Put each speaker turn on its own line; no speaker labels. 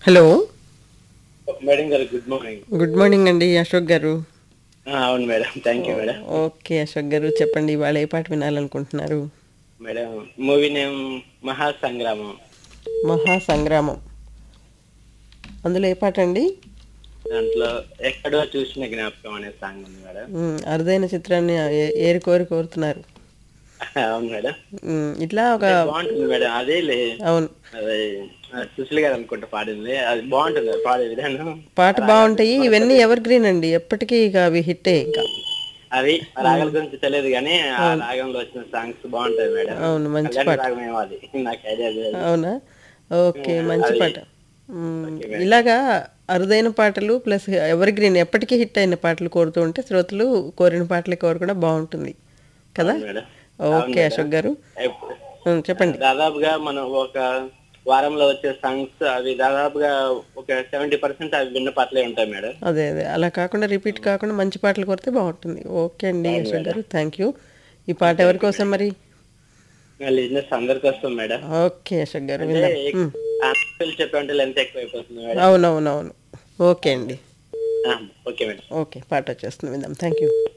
Hello.
Madam గారు good morning.
Good morning అండి అశోక్ గారు.
అవును madam, thank you madam.
Okay Ashok garu, చెప్పండి ఇవాళ ఏ పాట వినాలనుకుంటున్నారు?
Madam, movie name మహాసంగ్రామం.
మహాసంగ్రామం. అందులో ఏ పాట అండి?
దాంట్లో ఎక్కడో చూసిన జ్ఞాపకం అనే సాంగ్ ఉంది మేడం.
అరుదైన చిత్రాన్ని ఏరి కోరి కోరుతున్నారు.
అవును మేడం.
ఇట్లా ఒక
అంటే బాగుంటుంది మేడం, అదే
అవును,
అదే సుశీల్ గారు అనుకుంటా పాడింది. అది బాగుంటుంది, అది పాడే విధానం.
పాట
రాగాల
బాగుంటాయి.
గురించి మనకు
ఇవన్నీ
తెలియదు.
ఎవర్ గ్రీన్ అండి, ఎప్పటికీ ఇక అవి హిట్టే ఇంకా.
అది ఆ రాగాల
ఉమ్,
గురించి తెలియదు కానీ ఆ
అవును,
రాగంలో వచ్చిన సాంగ్స్ బాగుంటాయి మేడం.
అవును, మంచి
కళ్యాణ
పాట.
రాగం ఏమో అది, నాకు ఐడియా లేదు.
అవునా? ఓకే, మంచి
అది
పాట.
Okay madam.
ఇలాగా అరుదైన పాటలు ప్లస్ ఎవర్ గ్రీన్ ఎప్పటికీ హిట్ అయిన పాటలు కోరుతూ ఉంటే శ్రోతలు కోరిన పాటలే కోరకుండా బాగుంటుంది కదా.
అవును మేడం. అవును
ఓకే
మేడం.
అశోక్ గారు.
ఎప్-
చెప్పండి.
దాదాపుగా మనం ఒక వారంలో వచ్చే సాంగ్స్ అవి దాదాపుగా ఒక 70% అవి విన్న పాటలే ఉంటాయి మేడం.
అదే అదే అలా కాకుండా రిపీట్ కాకుండా మంచి పాటలు కోరితే బాగుంటుంది. ఓకే అండి
అవును
అశోక్
మేడం.
గారు, థ్యాంక్ యూ. ఈ పాట ఎవరి
థ్యాంక్ యూ
కోసం
మేడం.
మరి?
లిజినెస్ అందరికి వస్తుంది మేడం.
ఓకే అశోక్ గారు,
అంటే
విందాం.
ఆన్సర్లు చెప్పంటే లెంత్ ఎక్కువ అయిపోతుంది మేడం.
అవునవునవును. ఓకే
అవును
అండి.
మేడం. Okay madam.
ఓకే, పాట వచ్చేస్తుంది, విందాం. Thank you.